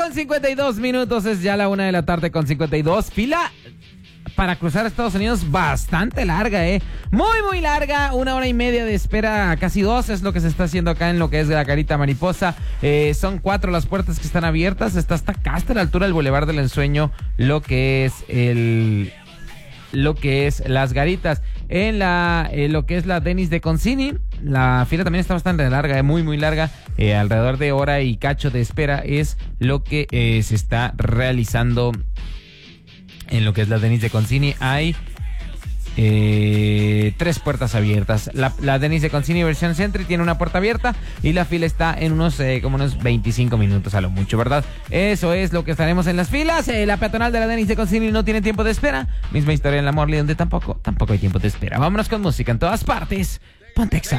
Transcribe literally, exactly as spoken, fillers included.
con cincuenta y dos minutos, es ya la una de la tarde con cincuenta y dos. Fila para cruzar Estados Unidos bastante larga, ¿eh? Muy, muy larga. Una hora y media de espera, casi dos, es lo que se está haciendo acá en lo que es la Garita Mariposa. Eh, son cuatro las puertas que están abiertas. Está hasta acá, hasta la altura del Boulevard del Ensueño, lo que es el... lo que es las garitas. En la eh, lo que es la Denis de Concini, la fila también está bastante larga, eh, muy muy larga, eh, alrededor de hora y cacho de espera es lo que eh, se está realizando en lo que es la Denis de Concini. Hay eh, tres puertas abiertas. La, la Denis de Concini versión Century tiene una puerta abierta y la fila está en unos eh, como unos veinticinco minutos a lo mucho, ¿verdad? Eso es lo que estaremos en las filas. Eh, la peatonal de la Denis de Concini no tiene tiempo de espera. Misma historia en la Morley, donde tampoco, tampoco hay tiempo de espera. Vámonos con música en todas partes. Ponte Exa.